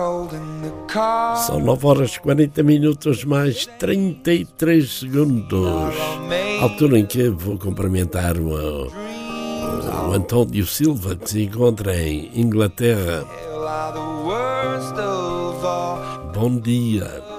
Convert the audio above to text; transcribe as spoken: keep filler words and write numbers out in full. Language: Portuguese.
São nove horas e quarenta minutos mais trinta e três segundos. Altura em que vou cumprimentar o, o António Silva, que se encontra em Inglaterra. Bom dia.